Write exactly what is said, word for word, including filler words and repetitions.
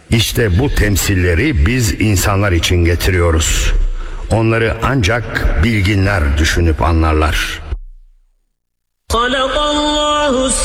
İşte bu temsilleri biz insanlar için getiriyoruz. Onları ancak bilginler düşünüp anlarlar. Sadakallahu